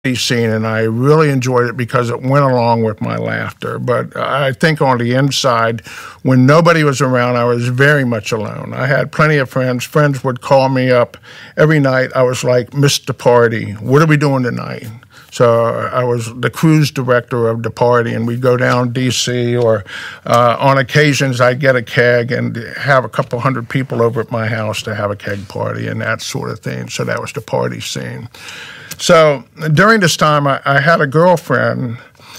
scene, and I really enjoyed it because it went along with my laughter. But I think on the inside, when nobody was around, I was very much alone. I had plenty of friends. Friends would call me up every night. I was like Mr. Party. What are we doing tonight? So I was the cruise director of the party, and we'd go down D.C., or on occasions I'd get a keg and have a couple hundred people over at my house to have a keg party and that sort of thing. So that was the party scene. So during this time, I had a girlfriend,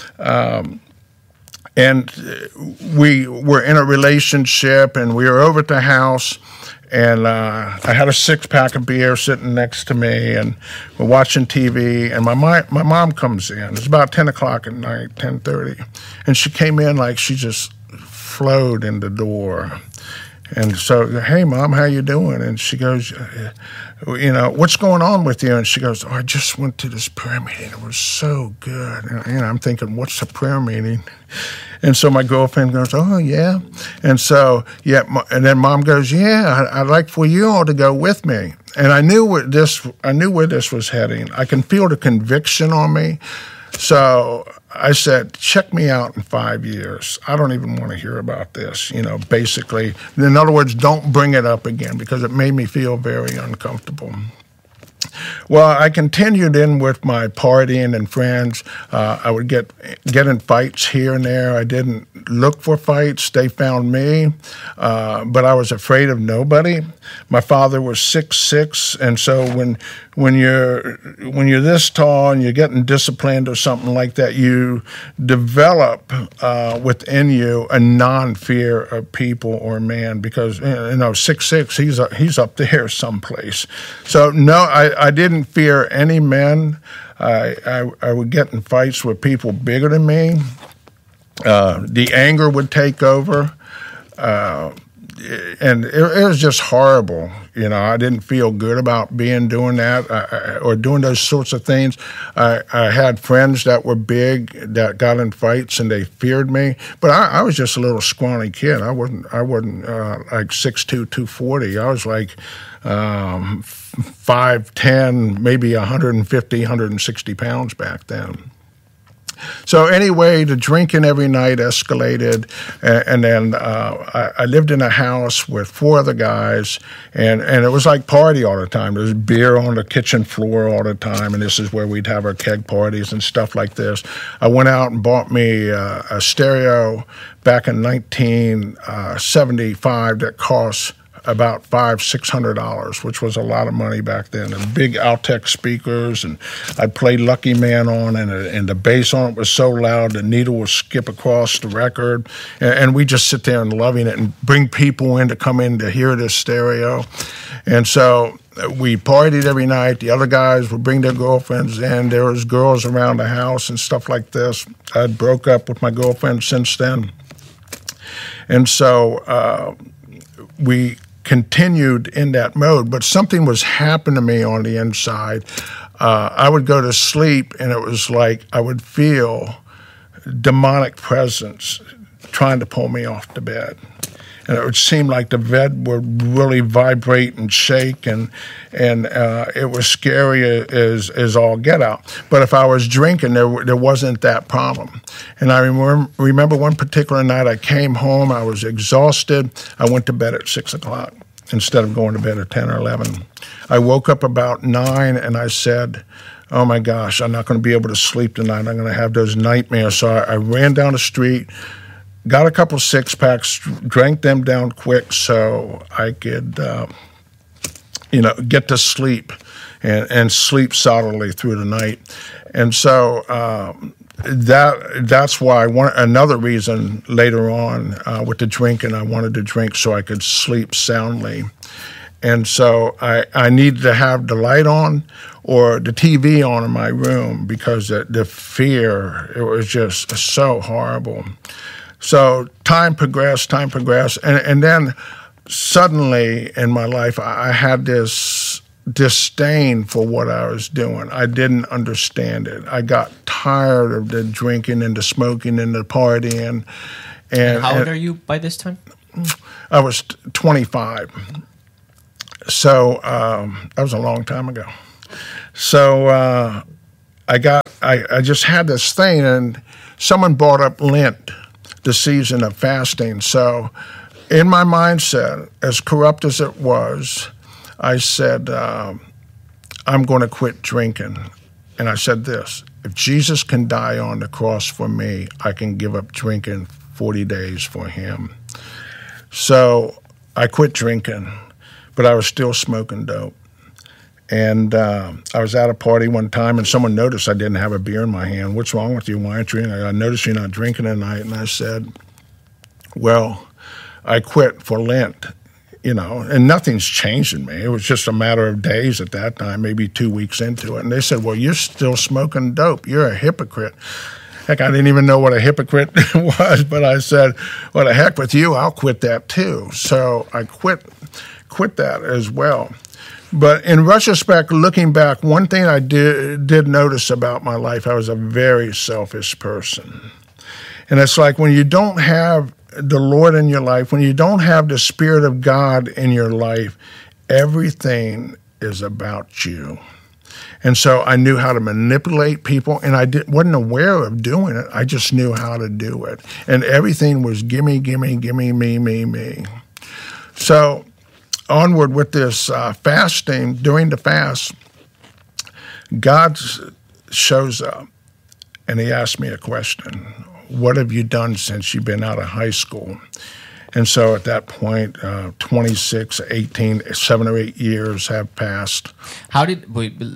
and we were in a relationship, and we were over at the house, and I had a six-pack of beer sitting next to me, and we're watching TV, and my mom comes in. It's about 10 o'clock at night, 10:30, and she came in like she just flowed in the door. And so, hey, Mom, how you doing? And she goes, what's going on with you? And she goes, I just went to this prayer meeting. It was so good. And I'm thinking, what's a prayer meeting? And so my girlfriend goes, oh, yeah. And so, and then Mom goes, yeah, I'd like for you all to go with me. And I knew where this was heading. I can feel the conviction on me. So I said, check me out in 5 years. I don't even want to hear about this, basically. In other words, don't bring it up again, because it made me feel very uncomfortable. Well, I continued in with my partying and friends. I would get in fights here and there. I didn't look for fights. They found me, but I was afraid of nobody. My father was 6'6", and so when you're this tall and you're getting disciplined or something like that, you develop within you a non-fear of people or man, because 6'6", he's up there someplace. So no, I didn't fear any men. I would get in fights with people bigger than me. The anger would take over. And it was just horrible. I didn't feel good about doing that or doing those sorts of things. I had friends that were big that got in fights and they feared me, but I was just a little scrawny kid. I wasn't like 6'2", 240. I was like 5'10", maybe 150, 160 pounds back then. So anyway, the drinking every night escalated, and then I lived in a house with 4 other guys, and it was like party all the time. There was beer on the kitchen floor all the time, and this is where we'd have our keg parties and stuff like this. I went out and bought me a stereo back in 1975 that cost about $500-600, which was a lot of money back then, and big Altec speakers, and I'd play Lucky Man on, and the bass on it was so loud the needle would skip across the record, and we just sit there and loving it and bring people in to come in to hear this stereo. And so we partied every night. The other guys would bring their girlfriends in. There was girls around the house and stuff like this. I'd broke up with my girlfriend since then. And so we continued in that mode, but something was happening to me on the inside. I would go to sleep, and it was like I would feel demonic presence trying to pull me off the bed. And it would seem like the bed would really vibrate and shake, and it was scary as all get out. But if I was drinking, there wasn't that problem. And I remember one particular night I came home, I was exhausted. I went to bed at 6 o'clock instead of going to bed at 10 or 11. I woke up about 9, and I said, oh my gosh, I'm not going to be able to sleep tonight. I'm going to have those nightmares. So I ran down the street, got a couple six-packs, drank them down quick so I could, get to sleep and sleep solidly through the night. And so that's why another reason later on with the drinking, I wanted to drink so I could sleep soundly. And so I needed to have the light on or the TV on in my room because the fear, it was just so horrible. So time progressed, and then suddenly in my life, I had this disdain for what I was doing. I didn't understand it. I got tired of the drinking and the smoking and the partying. And how old are you by this time? I was 25. So that was a long time ago. So I just had this thing, and someone brought up Lent, the season of fasting. So in my mindset, as corrupt as it was, I said, I'm going to quit drinking. And I said this: if Jesus can die on the cross for me, I can give up drinking 40 days for him. So I quit drinking, but I was still smoking dope. And I was at a party one time, and someone noticed I didn't have a beer in my hand. What's wrong with you? Why aren't you drinking? I noticed you're not drinking tonight. And I said, well, I quit for Lent, and nothing's changed in me. It was just a matter of days at that time, maybe 2 weeks into it. And they said, well, you're still smoking dope. You're a hypocrite. Heck, I didn't even know what a hypocrite was, but I said, well, the heck with you, I'll quit that too. So I quit that as well. But in retrospect, looking back, one thing I did notice about my life, I was a very selfish person. And it's like when you don't have the Lord in your life, when you don't have the Spirit of God in your life, everything is about you. And so I knew how to manipulate people, and I wasn't aware of doing it. I just knew how to do it. And everything was gimme, gimme, gimme, me. So onward with this fasting, during the fast, God shows up, and he asked me a question: what have you done since you've been out of high school? And so at that point, 26, 18, 7 or 8 years have passed. How did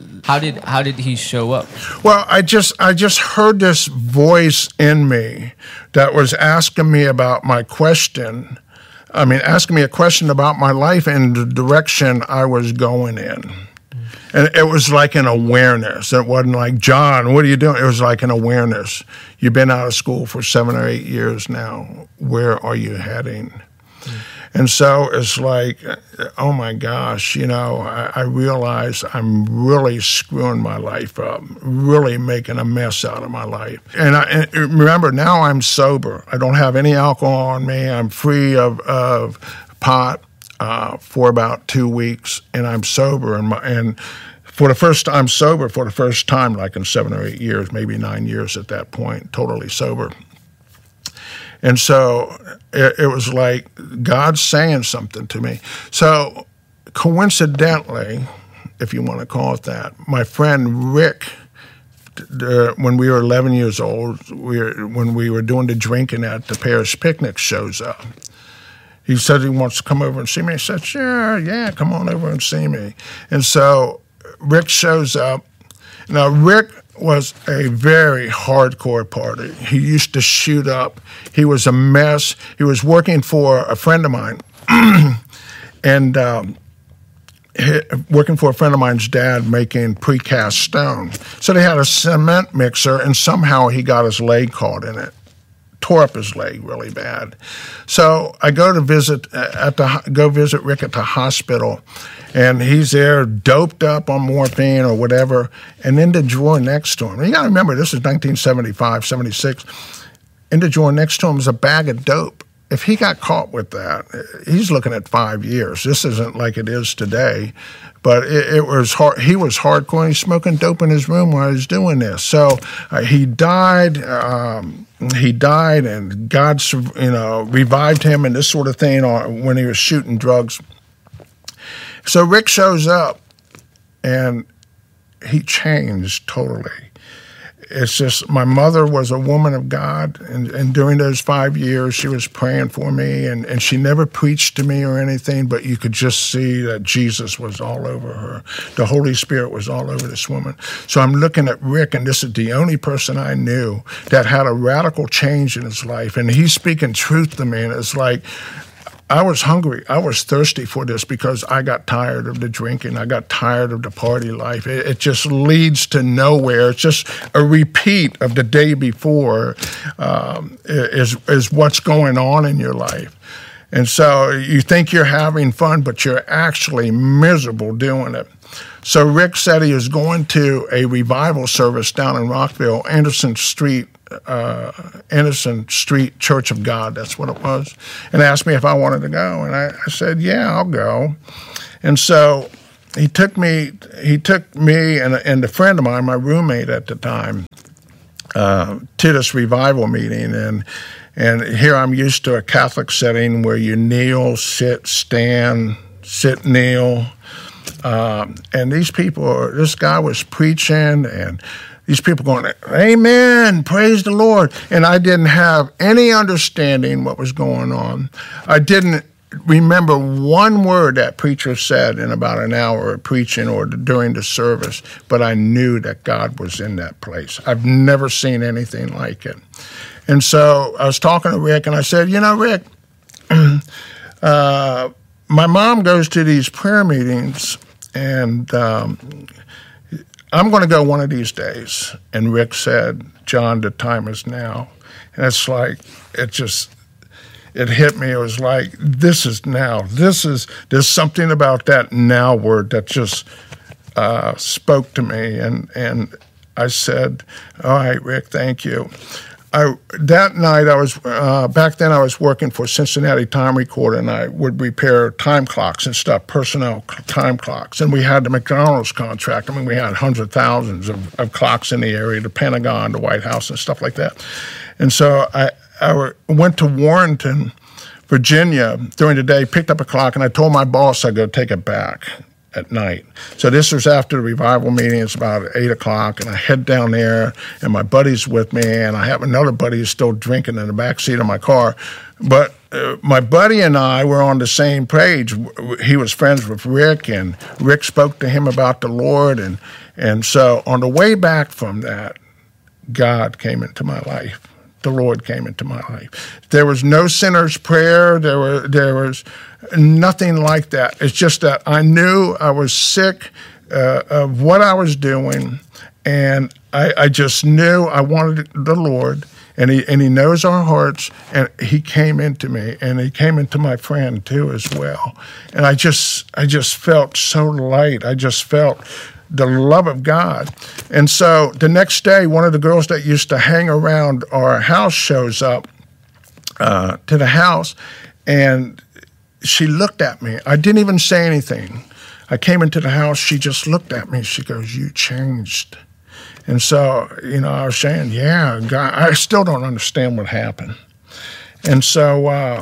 he show up? Well, I just heard this voice in me that was asking me about my question. I mean, asking me a question about my life and the direction I was going in. And it was like an awareness. It wasn't like, John, what are you doing? It was like an awareness. You've been out of school for 7 or 8 years now. Where are you heading? And so it's like, oh my gosh, I realize I'm really screwing my life up, really making a mess out of my life. And remember, now I'm sober. I don't have any alcohol on me. I'm free of pot for about 2 weeks, and I'm sober. And for the first time, like in 7 or 8 years, maybe 9 years at that point, totally sober. And so it was like God saying something to me. So coincidentally, if you want to call it that, my friend Rick, when we were 11 years old, when we were doing the drinking at the parish picnic, shows up. He said he wants to come over and see me. I said, sure, yeah, come on over and see me. And so Rick shows up. Now, Rick was a very hardcore partier. He used to shoot up. He was a mess. He was working for a friend of mine, and working for a friend of mine's dad making precast stone. So they had a cement mixer, and somehow he got his leg caught in it. Tore up his leg really bad. So I go visit Rick at the hospital, and he's there doped up on morphine or whatever, and in the drawer next to him, and you got to remember, this is 1975, 76, in the drawer next to him is a bag of dope. If he got caught with that, he's looking at 5 years. This isn't like it is today, but it was hard. He was hardcore. He's smoking dope in his room while he's doing this. So he died. He died, and God, revived him and this sort of thing when he was shooting drugs. So Rick shows up, and he changed totally. It's just, my mother was a woman of God, and during those 5 years, she was praying for me, and she never preached to me or anything, but you could just see that Jesus was all over her. The Holy Spirit was all over this woman. So I'm looking at Rick, and this is the only person I knew that had a radical change in his life, and he's speaking truth to me, and it's like, I was hungry. I was thirsty for this because I got tired of the drinking. I got tired of the party life. It just leads to nowhere. It's just a repeat of the day before is what's going on in your life. And so you think you're having fun, but you're actually miserable doing it. So Rick said he was going to a revival service down in Rockville, Anderson Street Church of God, that's what it was, and asked me if I wanted to go. And I said, yeah, I'll go. And so he took me and a friend of mine, my roommate at the time, to this revival meeting, and here I'm used to a Catholic setting where you kneel, sit, stand, sit, kneel, and this guy was preaching, and these people going, amen, praise the Lord, and I didn't have any understanding what was going on. I didn't remember one word that preacher said in about an hour of preaching or during the service, but I knew that God was in that place. I've never seen anything like it. And so I was talking to Rick, and I said, Rick, my mom goes to these prayer meetings, and I'm going to go one of these days. And Rick said, John, the time is now. And it's like, it hit me. It was like, this is now. There's something about that now word that just spoke to me. And I said, all right, Rick, thank you. That night, I was back then I was working for Cincinnati Time Recorder, and I would repair time clocks and stuff, personnel time clocks. And we had the McDonald's contract. I mean, we had hundreds of thousands of clocks in the area, the Pentagon, the White House, and stuff like that. And so I went to Warrenton, Virginia during the day, picked up a clock, and I told my boss I'd go take it back at night. So this was after the revival meeting. It's about 8 o'clock, and I head down there, and my buddy's with me, and I have another buddy who's still drinking in the back seat of my car. But my buddy and I were on the same page. He was friends with Rick, and Rick spoke to him about the Lord. And so on the way back from that, God came into my life. The Lord came into my life. There was no sinner's prayer. There was nothing like that. It's just that I knew I was sick of what I was doing, and I just knew I wanted the Lord, and He knows our hearts, and He came into me, and He came into my friend too as well. And I just felt so light. I just felt the love of God. And so the next day, one of the girls that used to hang around our house shows up to the house, and she looked at me. I didn't even say anything. I came into the house. She just looked at me. She goes, "You changed." And so, I was saying, yeah, God, I still don't understand what happened. And so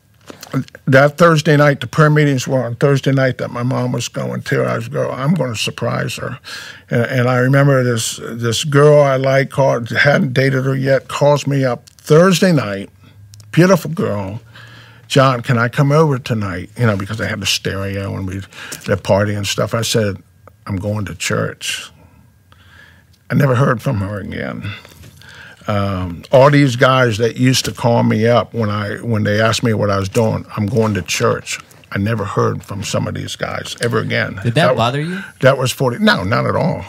that Thursday night, the prayer meetings were on Thursday night that my mom was going to. I'm going to surprise her. And I remember this girl I like, hadn't dated her yet, calls me up Thursday night, beautiful girl. John, can I come over tonight? Because I had the stereo and the party and stuff. I said, I'm going to church. I never heard from her again. All these guys that used to call me up when they asked me what I was doing, I'm going to church. I never heard from some of these guys ever again. Did that bother you? That was 40. No, not at all.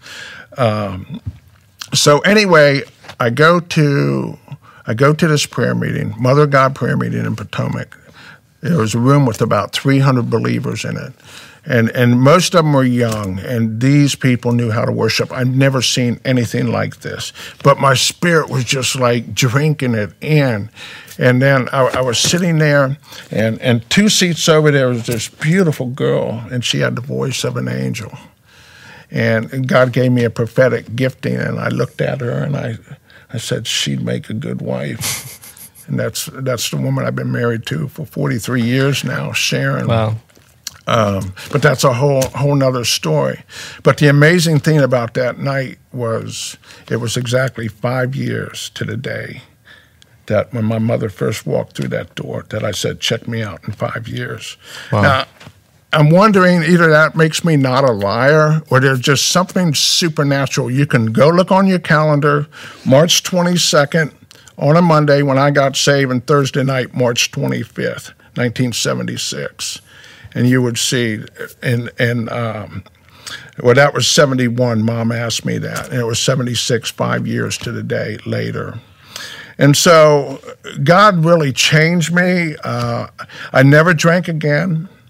So anyway, I go to this prayer meeting, Mother of God prayer meeting in Potomac. There was a room with about 300 believers in it. And most of them were young, and these people knew how to worship. I've never seen anything like this. But my spirit was just like drinking it in. And then I was sitting there, and 2 seats over there was this beautiful girl, and she had the voice of an angel. And God gave me a prophetic gifting, and I looked at her, and I said, she'd make a good wife. And that's the woman I've been married to for 43 years now, Sharon. Wow. But that's a whole nother story. But the amazing thing about that night was it was exactly 5 years to the day that when my mother first walked through that door that I said, check me out in 5 years. Wow. Now, I'm wondering either that makes me not a liar or there's just something supernatural. You can go look on your calendar, March 22nd on a Monday when I got saved, and Thursday night, March 25th, 1976. And you would see, that was 71. Mom asked me that, and it was 76, 5 years to the day later. And so God really changed me. I never drank again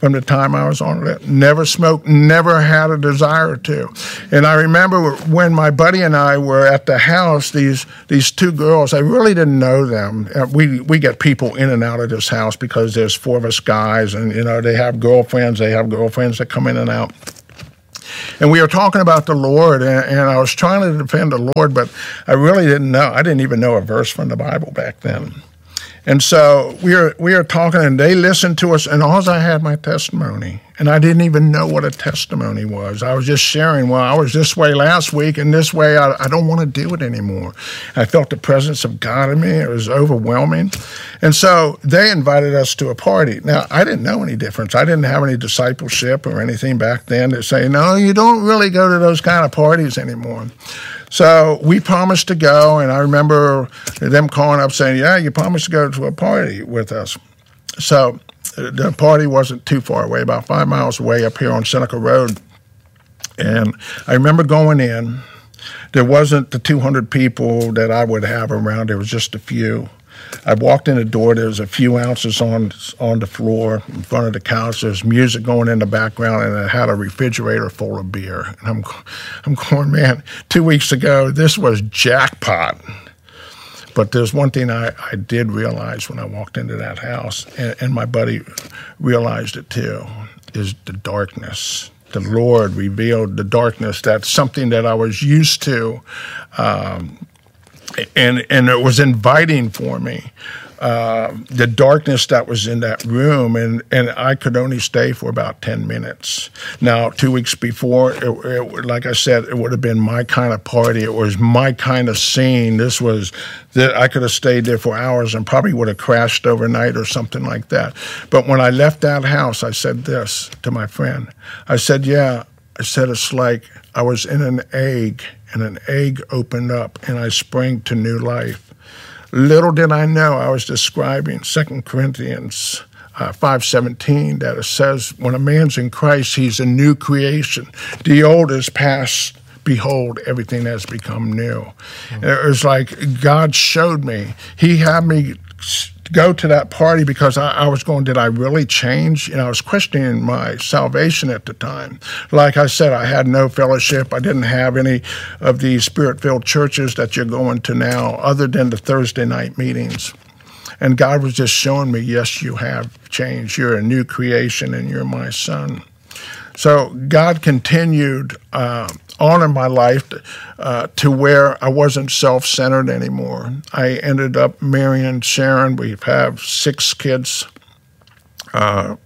from the time I was on it. Never smoked, never had a desire to. And I remember when my buddy and I were at the house, these two girls, I really didn't know them. We get people in and out of this house because there's four of us guys, and, they have girlfriends that come in and out. And we were talking about the Lord, and I was trying to defend the Lord, but I really didn't know. I didn't even know a verse from the Bible back then. And so we were talking, and they listened to us, and all I had my testimony. And I didn't even know what a testimony was. I was just sharing, well, I was this way last week, and this way I don't want to do it anymore. I felt the presence of God in me. It was overwhelming. And so they invited us to a party. Now, I didn't know any difference. I didn't have any discipleship or anything back then to say, no, you don't really go to those kind of parties anymore. So we promised to go, and I remember them calling up saying, yeah, you promised to go to a party with us. So the party wasn't too far away, about 5 miles away up here on Seneca Road. And I remember going in. There wasn't the 200 people that I would have around. There was just a few. I walked in the door. There was a few ounces on the floor in front of the couch. There's music going in the background, and it had a refrigerator full of beer. And I'm going, man, 2 weeks ago, this was jackpot. But there's one thing I did realize when I walked into that house, and my buddy realized it too, is the darkness. The Lord revealed the darkness. That's something that I was used to, and it was inviting for me. The darkness that was in that room, and I could only stay for about 10 minutes. Now, 2 weeks before, it, like I said, it would have been my kind of party. It was my kind of scene. This was that I could have stayed there for hours and probably would have crashed overnight or something like that. But when I left that house, I said this to my friend. I said, it's like I was in an egg, and an egg opened up, and I sprang to new life. Little did I know I was describing 2 Corinthians 5:17, that it says, when a man's in Christ, he's a new creation. The old is past. Behold, everything has become new. Mm-hmm. It was like God showed me. He had me go to that party because I was going, did I really change? I was questioning my salvation at the time. Like I said, I had no fellowship. I didn't have any of these spirit-filled churches that you're going to now, other than the Thursday night meetings. And God was just showing me, yes, you have changed. You're a new creation, and you're my son. So God continued on in my life to where I wasn't self-centered anymore. I ended up marrying Sharon. We have 6 kids. And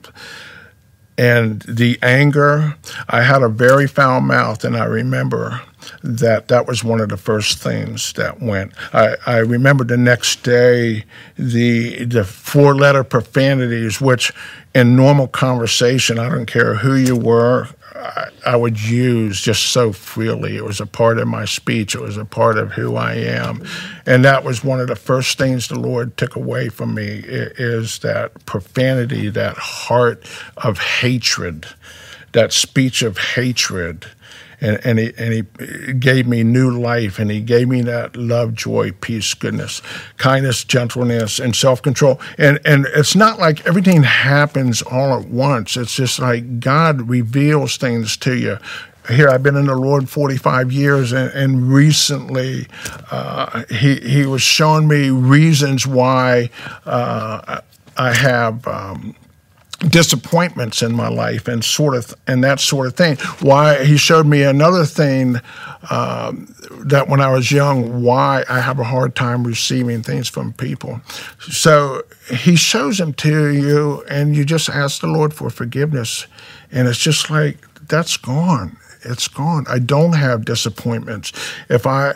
the anger, I had a very foul mouth, and I remember that was one of the first things that went. I remember the next day the 4-letter profanities, which in normal conversation, I don't care who you were, I would use just so freely. It was a part of my speech. It was a part of who I am. And that was one of the first things the Lord took away from me, is that profanity, that heart of hatred, that speech of hatred. And he gave me new life, and he gave me that love, joy, peace, goodness, kindness, gentleness, and self-control. And it's not like everything happens all at once. It's just like God reveals things to you. Here, I've been in the Lord 45 years, and recently he was showing me reasons why I have disappointments in my life and that sort of thing. Why he showed me another thing that when I was young, why I have a hard time receiving things from people. So he shows them to you, and you just ask the Lord for forgiveness, and it's just like, that's gone. It's gone. I don't have disappointments. If I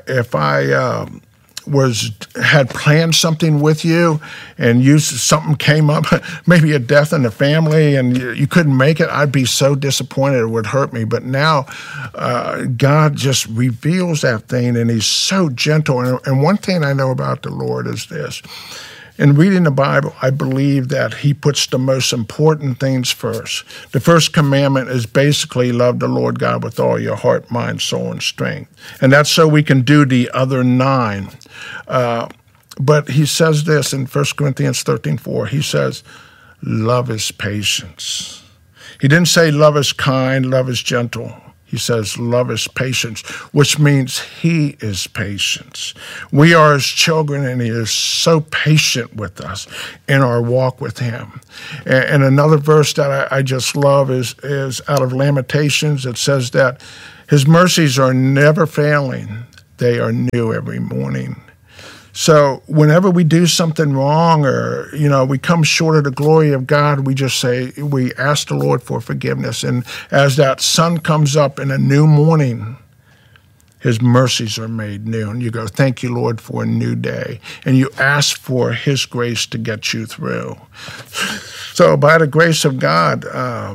had planned something with you, and something came up, maybe a death in the family, and you couldn't make it, I'd be so disappointed. It would hurt me. But now God just reveals that thing, and he's so gentle. And one thing I know about the Lord is this. In reading the Bible, I believe that he puts the most important things first. The first commandment is basically love the Lord God with all your heart, mind, soul, and strength. And that's so we can do the other 9. But he says this in 1 Corinthians 13:4. He says, love is patience. He didn't say love is kind, love is gentle. He says love is patience, which means he is patience. We are his children, and he is so patient with us in our walk with him. And another verse that I just love is out of Lamentations. It says that his mercies are never failing. They are new every morning. So whenever we do something wrong or, we come short of the glory of God, we just say, we ask the Lord for forgiveness. And as that sun comes up in a new morning, his mercies are made new. And you go, thank you, Lord, for a new day. And you ask for his grace to get you through. So by the grace of God,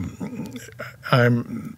I'm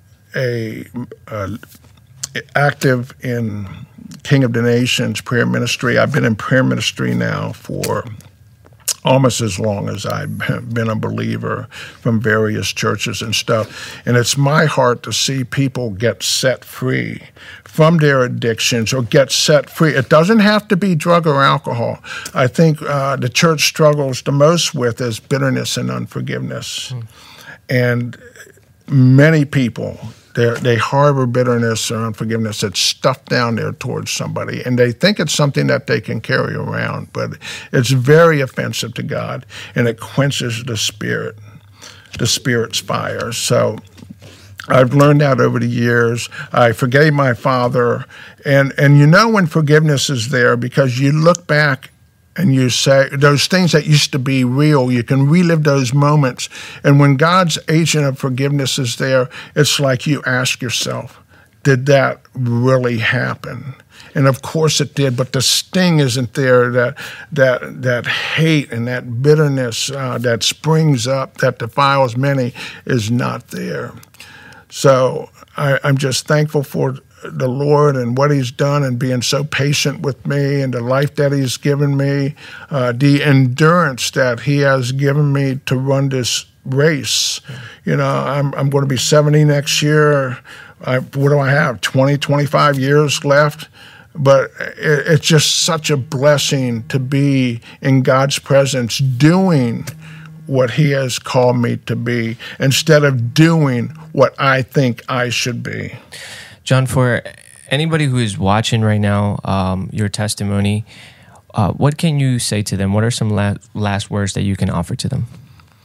active in King of the Nations prayer ministry. I've been in prayer ministry now for almost as long as I've been a believer from various churches and stuff. And it's my heart to see people get set free from their addictions or get set free. It doesn't have to be drug or alcohol. I think the church struggles the most with is bitterness and unforgiveness. And many people, they harbor bitterness or unforgiveness that's stuffed down there towards somebody, and they think it's something that they can carry around, but it's very offensive to God, and it quenches the Spirit's fire. So I've learned that over the years. I forgave my father, and when forgiveness is there, because you look back and you say, those things that used to be real, you can relive those moments. And when God's agent of forgiveness is there, it's like you ask yourself, did that really happen? And of course it did, but the sting isn't there, that hate and that bitterness that springs up, that defiles many, is not there. So I'm just thankful for the Lord and what he's done and being so patient with me and the life that he's given me, the endurance that he has given me to run this race. I'm going to be 70 next year. What do I have, 20, 25 years left? But it's just such a blessing to be in God's presence doing what he has called me to be instead of doing what I think I should be. John, for anybody who is watching right now, your testimony, what can you say to them? What are some last words that you can offer to them?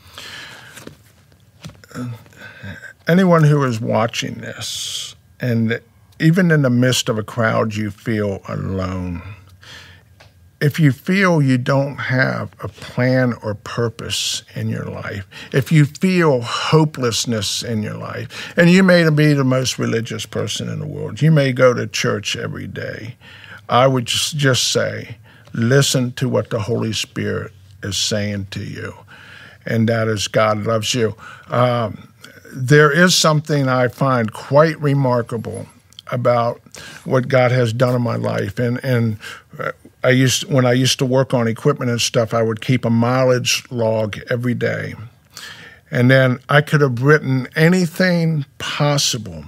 Anyone who is watching this, and even in the midst of a crowd, you feel alone. If you feel you don't have a plan or purpose in your life, if you feel hopelessness in your life, and you may be the most religious person in the world, you may go to church every day, I would just say, listen to what the Holy Spirit is saying to you, and that is God loves you. There is something I find quite remarkable about what God has done in my life, and when I used to work on equipment and stuff, I would keep a mileage log every day. And then I could have written anything possible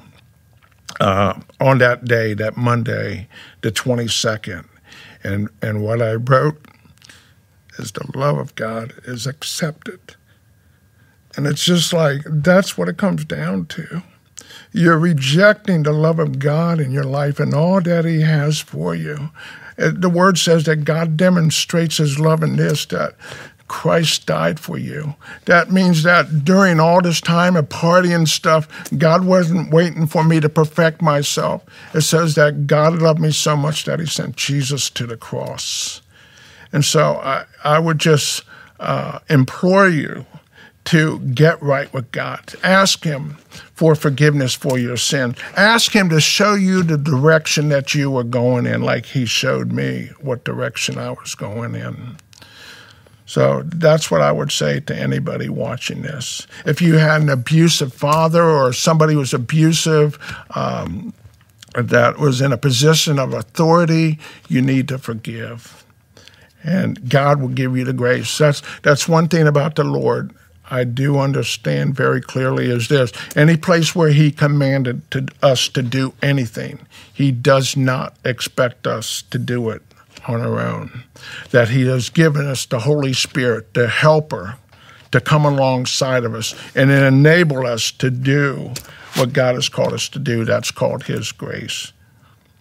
on that day, that Monday, the 22nd. And what I wrote is the love of God is accepted. And it's just like, that's what it comes down to. You're rejecting the love of God in your life and all that he has for you. The word says that God demonstrates his love in this, that Christ died for you. That means that during all this time of party and stuff, God wasn't waiting for me to perfect myself. It says that God loved me so much that he sent Jesus to the cross. And so I would just implore you to get right with God. Ask him for forgiveness for your sin. Ask him to show you the direction that you were going in, like he showed me what direction I was going in. So that's what I would say to anybody watching this. If you had an abusive father or somebody who was abusive, that was in a position of authority, you need to forgive. And God will give you the grace. That's one thing about the Lord I do understand very clearly is this. Any place where he commanded us to do anything, he does not expect us to do it on our own. That he has given us the Holy Spirit, the helper, to come alongside of us and enable us to do what God has called us to do. That's called His grace.